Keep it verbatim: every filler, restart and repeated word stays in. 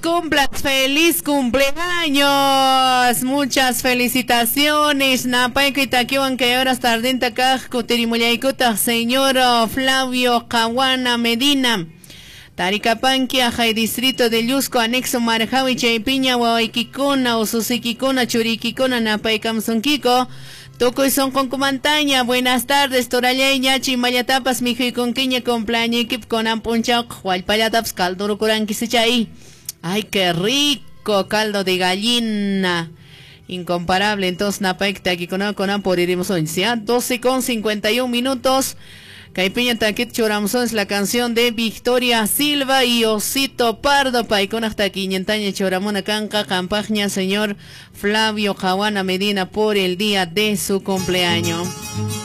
Cumplas, feliz cumpleaños, muchas felicitaciones. Napayka itakiwan que horas tardenta kaj kutirimullaykutaq señor Flavio Caguana Medina. Taricapanqui ajay distrito de Llusco anexo Marjawi chaypiña wawaykikuna ususikikuna churikikuna napaykamsunkiko. Tukuy son con Cumantaña, buenas tardes, Torallay ñachi mayatapas mijuy kunkiña cumpleañikip konan punchaq wallpallatapas calduro kurankichai. Ay, qué rico, caldo de gallina. Incomparable, entonces napaik aquí con conan por iremos hoy, ¿sí? doce con cincuenta y un minutos. Caipiña taquit choramson es la canción de Victoria Silva y Osito Pardo. Paikon hasta quinientaña choramona canca campaña señor Flavio Caguana Medina por el día de su cumpleaños.